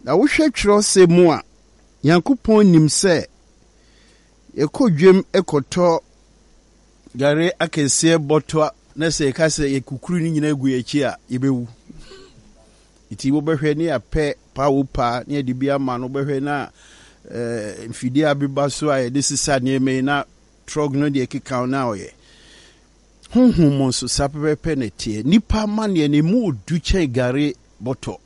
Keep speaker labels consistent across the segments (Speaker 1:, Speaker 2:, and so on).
Speaker 1: Na wo hwe twero se mu a Nyankopɔn nim sɛ yekodwem ekoto gare akese botwa na se ka se yekukuru ni nyina egu echi a yebewu. Iti wo behwe ne apɛ pa wo pa ne de bia ma no behwe na mfidi abiba so a de sisa ne me na trog no de keka na oye. Honhom so sapepe ne tie nipa ma ne mu du chen gare boto.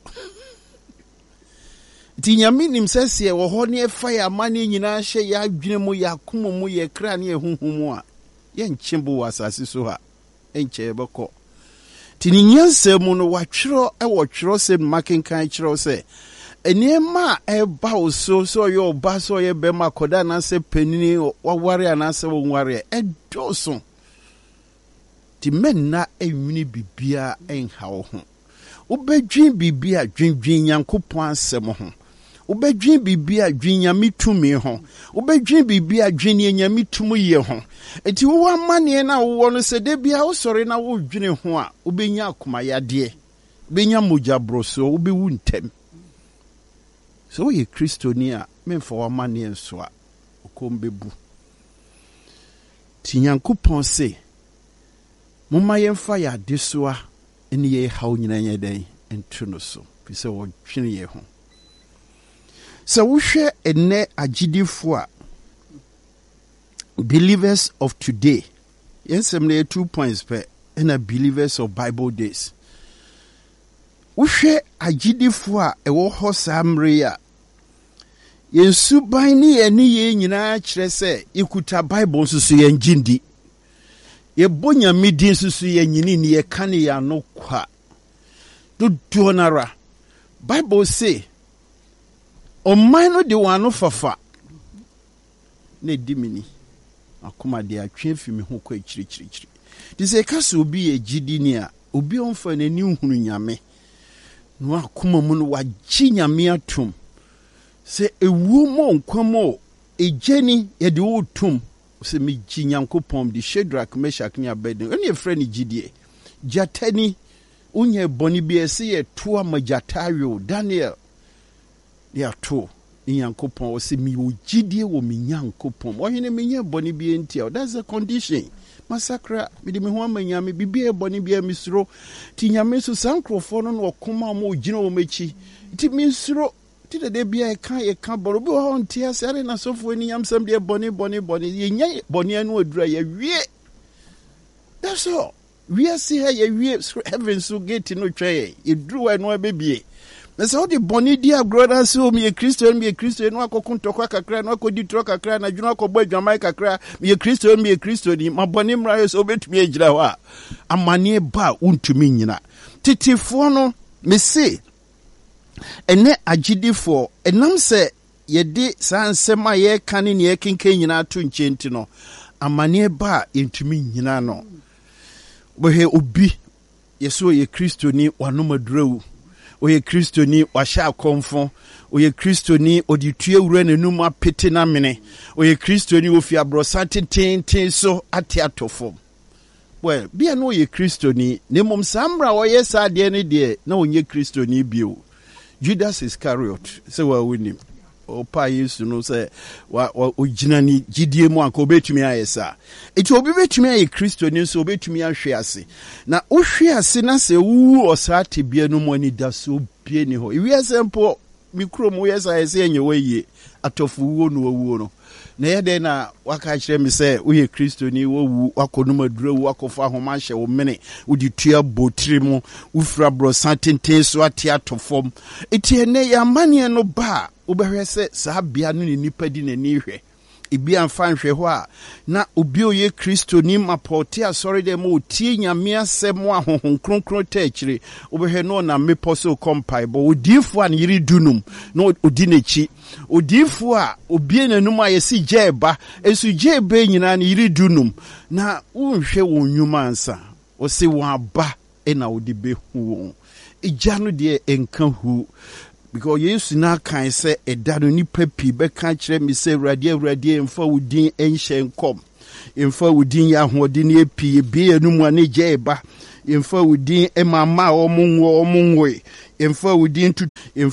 Speaker 1: Ti nyame nim sɛsie wɔ hɔ ne ɛfa yɛ amane nyinaa hyɛ yɛ adwene mu yɛ akoma mu yɛ kra ne ɛhuhu mu a yɛnkyembo wɔ asase so ha ɛnkyɛ yɛbɛkɔ. Ti ne nyansa mu no watwerɛ ɛwɔ twerɛ sɛ makenkan kyerɛ sɛ nneɛma a ɛba wo so sɛ ɔyɛ ɔba sɛ ɔyɛ bɛma akɔda anaasɛ panini waware anaasɛ wɔnware ɛdɔɔso. Ti mɛnna ɛnwini bibia ɛnha wo ho. Wobɛdwen bibia dwendwen Nyankopɔn asɛm ho. Ubedwin bibia dwen nyame tumi ho. Ubedwin bibia dwen nyame tumi ye ho. Enti wo amane na wo no se de bia wo sori na wo dwene ho a ubenya akoma yade. Ubenya mogya broso ubewu ntem. So wo ye Kristoni a memfa wo amane nso a ukombebu. Ti Nyankopɔn se momma yemfa ya desoa ene ye hawo nyina nya den entu no so. Fi se wo dwene ye ho. So we share a ne agidifo believers of today. Yes, I'm 2 points per and a believers of Bible days. We share agidifo a wo hosamrea. Yesu bani eni ye nyina kyerɛ sɛ ikuta Bible susu ye njindi. Ye bonya midi susu ye nyini ni ye kane ya no kwa. Do donara. Bible say o mino de wano fafa ne dimini akoma de atwe fimi ho kwa chiri de se kase obi ye gidi ni a obi onfa nani hunu nyame no akoma mu no wagye nyame atom se ewu mo nkwamo ejeni ye de otum se mi gi Nyankopɔn de Shadrach Meshach ne Abednego ene efre ne gidie jatani unye boni bi ese ye to amajatayo Daniel ya to Nyankopɔn o se mi ogidie wo mi Nyankopɔn o hene me nya boni bi entia. That's the condition. Masakra mi de me ho amanya me bibie boni bi misro ti nyame so sankrofo no no okoma mo ogina wo mechi ti misro ti de bia e ka boro bi ho ntia sare na sofo ni nyamsam de boni ye nya boni anu adura ye wie. That's all. We are see here ye wie heaven so gate no twa ye dru anu abebie. Nese odi boni dia groda so mi Kristo no akokuntokwa kakra no akodi tro kakra na dwuna akobɔ adwamai kakra mi Kristo ni maboni mra so betumi agira ho a amane ba untumi nyina titifo no me se ene agidifo enam se yede sansem a ye kane ne ye kenken nyina to nkyenti no amane ba entumi nyina no bohe obi yeso ye Kristo ni wanomadurawu oye Kristo ni washa konfo oye Kristo ni oditue wura nanum apete na mene oye Kristo ni ofi abrosa tenten so ate atofo. Well bia no oye Kristo ni nemom samra oye sa de ne de na onye Kristo ni bio. Judas Iscariot se wa woni o pa Yesu no se wa ogina ni gidie mu anka obetumi ayesa eti obi betumi aye Kristo ni so obetumi ahwe ase na ohwe ase na se wu osate bia no mu ani da so bia ni ho iwi asempo mikro mu yesa ese enye waye atofu wo no wu no na yede na waka kire mi se wo ye Kristo ni wo wu wakonum adura wu akofa homa hye wo mene udi tua botiri mu ufra bro santenten so ate atofom eti ene ya mane no ba ubehwe se saa bia no ni nipa di nani hwe ibi amfa nhwe ho a na obi oye Kristo ni mapote asori de mo tie nyame asem ahohon kronkron ta akire ubehwe no na meposo kompai bo odifo an yiri dunum no odi nechi odifo a obi nanum ayesi jeba esu jeba nyina na yiri dunum na unhwe wonwuma ansa o se waba na odi behu ija no de enka hu. Because Yesu na kan se edano ni papi be kan kire mi se awurade emfa wudin enhye nkom emfa wudin ya hoɔden epi ebi enum ane gye eba emfa wudin emama omunwo emfa wudin tu